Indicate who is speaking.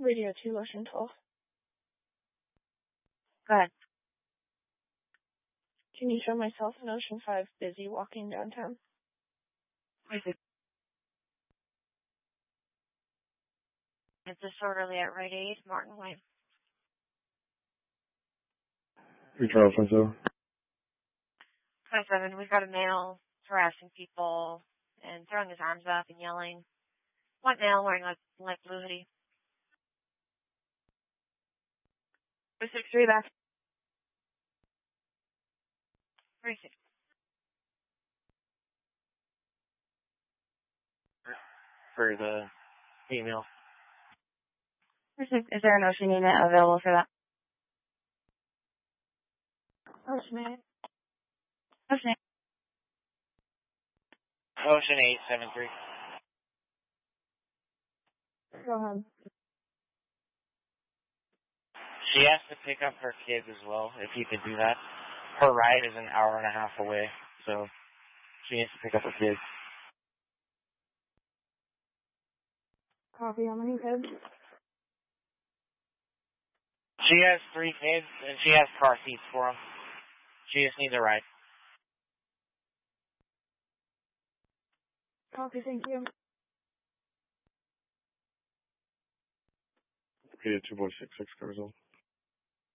Speaker 1: Radio 2, Ocean 12.
Speaker 2: Go ahead.
Speaker 1: Can you show myself in Ocean 5 busy walking downtown?
Speaker 2: It's disorderly at Rite Aid, Martin Way.
Speaker 3: Retrial 57.
Speaker 2: 27, we've got a male harassing people and throwing his arms up and yelling. White male wearing light blue hoodie.
Speaker 1: 363 back.
Speaker 2: 36.
Speaker 4: For the female.
Speaker 2: 36. Is there an Ocean unit available for that?
Speaker 1: Ocean 8.
Speaker 2: Ocean.
Speaker 4: Ocean 873.
Speaker 1: Go ahead.
Speaker 4: She has to pick up her kids as well, if you could do that. Her ride is an hour and a half away, so she needs to pick up her kids.
Speaker 1: Copy, how many kids?
Speaker 4: She has 3 kids, and she has car seats for them. She just needs a ride.
Speaker 1: Copy, thank you.
Speaker 3: Radio 2.66 cars on.